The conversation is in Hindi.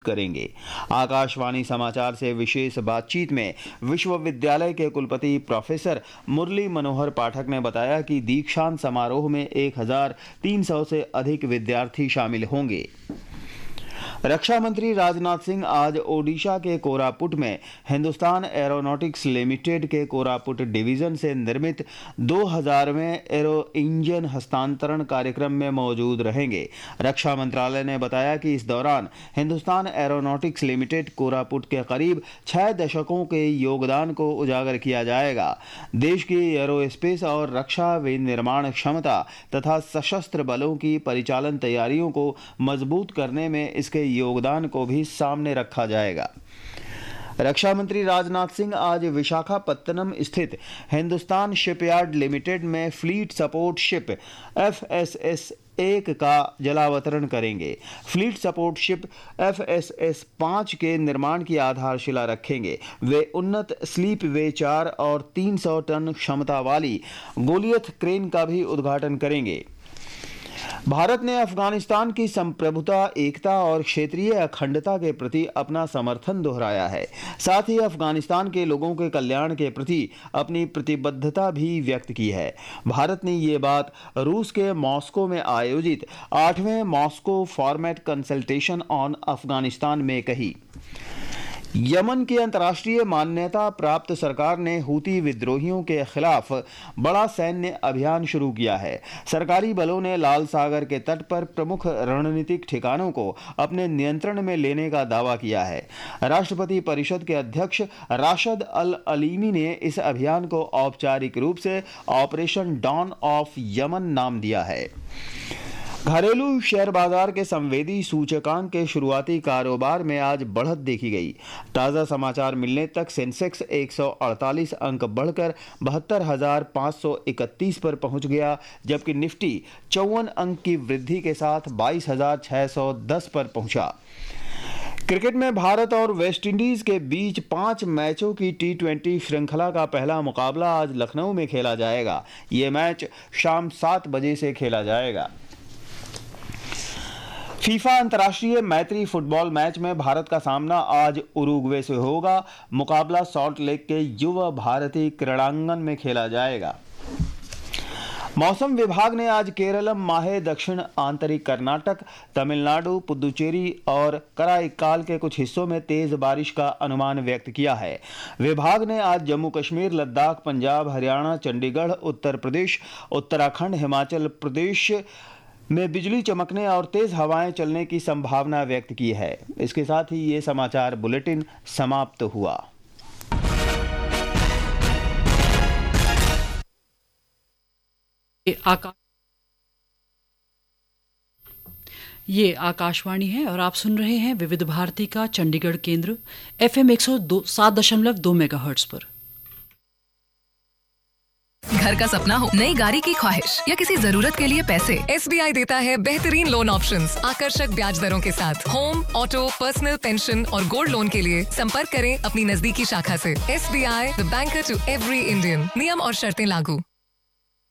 करेंगे। आकाशवाणी समाचार से विशेष बातचीत में विश्वविद्यालय के कुलपति प्रोफेसर मुरली मनोहर पाठक ने बताया कि दीक्षांत समारोह में 1300 से अधिक विद्यार्थी शामिल होंगे। रक्षा मंत्री राजनाथ सिंह आज ओडिशा के कोरापुट में हिंदुस्तान एरोनॉटिक्स लिमिटेड के कोरापुट डिवीजन से निर्मित 2000वें एरो इंजन हस्तांतरण कार्यक्रम में मौजूद रहेंगे। रक्षा मंत्रालय ने बताया कि इस दौरान हिंदुस्तान एरोनॉटिक्स लिमिटेड कोरापुट के करीब 6 दशकों के योगदान को उजागर किया जाएगा। देश की एरोस्पेस और रक्षा विनिर्माण क्षमता तथा सशस्त्र बलों की परिचालन तैयारियों को मजबूत करने में इसके योगदान को भी सामने रखा जाएगा। रक्षा मंत्री राजनाथ सिंह आज विशाखापत्तनम स्थित हिंदुस्तान शिपयार्ड लिमिटेड में फ्लीट सपोर्ट शिप FSS-1 का जलावतरण करेंगे। फ्लीट सपोर्ट शिप FSS-5 के निर्माण की आधारशिला रखेंगे। वे उन्नत स्लीप वे 4 और 300 टन क्षमता वाली गोलियत क्रेन का भी उद्घाटन करेंगे। भारत ने अफगानिस्तान की संप्रभुता, एकता और क्षेत्रीय अखंडता के प्रति अपना समर्थन दोहराया है। साथ ही अफगानिस्तान के लोगों के कल्याण के प्रति अपनी प्रतिबद्धता भी व्यक्त की है। भारत ने ये बात रूस के मॉस्को में आयोजित 8वें Moscow format consultation on Afghanistan में कही। यमन की अंतर्राष्ट्रीय मान्यता प्राप्त सरकार ने हूती विद्रोहियों के खिलाफ बड़ा सैन्य अभियान शुरू किया है। सरकारी बलों ने लाल सागर के तट पर प्रमुख रणनीतिक ठिकानों को अपने नियंत्रण में लेने का दावा किया है। राष्ट्रपति परिषद के अध्यक्ष राशिद अल अलीमी ने इस अभियान को औपचारिक रूप से ऑपरेशन डॉन ऑफ यमन नाम दिया है। घरेलू शेयर बाजार के संवेदी सूचकांक के शुरुआती कारोबार में आज बढ़त देखी गई। ताज़ा समाचार मिलने तक सेंसेक्स 148 अंक बढ़कर 72,531 पर पहुंच गया, जबकि निफ्टी 54 अंक की वृद्धि के साथ 22,610 पर पहुंचा। क्रिकेट में भारत और वेस्टइंडीज के बीच 5 मैचों की T20 श्रृंखला का पहला मुकाबला आज लखनऊ में खेला जाएगा। ये मैच शाम 7 बजे से खेला जाएगा। फीफा अंतर्राष्ट्रीय मैत्री फुटबॉल मैच में भारत का सामना आज उरुग्वे से होगा। मुकाबला सॉल्ट लेक के युवा भारती क्रीड़ांगन में खेला जाएगा। मौसम विभाग ने आज केरलम, माहे, दक्षिण आंतरिक कर्नाटक, तमिलनाडु, पुदुचेरी और कराईकाल के कुछ हिस्सों में तेज बारिश का अनुमान व्यक्त किया है। विभाग ने आज जम्मू कश्मीर, लद्दाख, पंजाब, हरियाणा, चंडीगढ़, उत्तर प्रदेश, उत्तराखंड, हिमाचल प्रदेश में बिजली चमकने और तेज हवाएं चलने की संभावना व्यक्त की है। इसके साथ ही ये समाचार बुलेटिन समाप्त हुआ। ये आकाशवाणी है और आप सुन रहे हैं विविध भारती का चंडीगढ़ केंद्र FM 107.2 मेगाहर्ट्ज पर। घर का सपना हो, नई गाड़ी की ख्वाहिश या किसी जरूरत के लिए पैसे, SBI देता है बेहतरीन लोन ऑप्शंस, आकर्षक ब्याज दरों के साथ। होम, ऑटो, पर्सनल, पेंशन और गोल्ड लोन के लिए संपर्क करें अपनी नजदीकी शाखा से। SBI, the banker to every Indian. नियम और शर्तें लागू।